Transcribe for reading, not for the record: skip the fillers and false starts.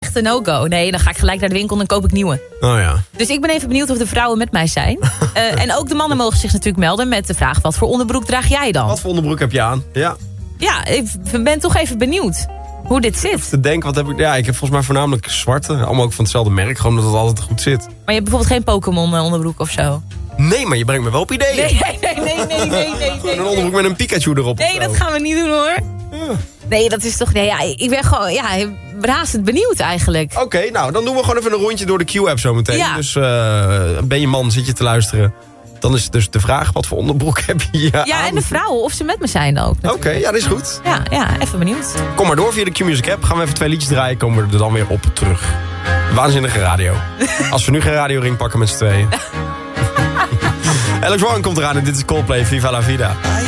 echt een no-go. Nee, dan ga ik gelijk naar de winkel en dan koop ik nieuwe. Oh ja. Dus ik ben even benieuwd of de vrouwen met mij zijn. En ook de mannen mogen zich natuurlijk melden met de vraag... wat voor onderbroek draag jij dan? Wat voor onderbroek heb je aan? Ja. Ja, ik ben toch even benieuwd hoe dit zit. Te denken, wat heb ik... Ja, ik heb volgens mij voornamelijk zwarte. Allemaal ook van hetzelfde merk. Gewoon dat het altijd goed zit. Maar je hebt bijvoorbeeld geen Pokémon onderbroek of zo? Nee, maar je brengt me wel op ideeën. Nee. Een onderbroek met een Pikachu erop. Nee, dat gaan we niet doen hoor. Ja. Nee, dat is toch... Nee, ja, ik ben gewoon razend benieuwd eigenlijk. Oké, nou, dan doen we gewoon even een rondje door de Q-app zometeen. Ja. Dus ben je man, zit je te luisteren... Dan is dus de vraag, wat voor onderbroek heb je hier Ja, aan? en de vrouwen, of ze met me zijn ook. Oké, ja, dat is goed. Ja, even benieuwd. Kom maar door via de Q-Music app. Gaan we even 2 liedjes draaien, komen we er dan weer op terug. Waanzinnige radio. Als we nu geen radioring pakken met z'n tweeën. Alex Warren komt eraan en dit is Coldplay, Viva la Vida.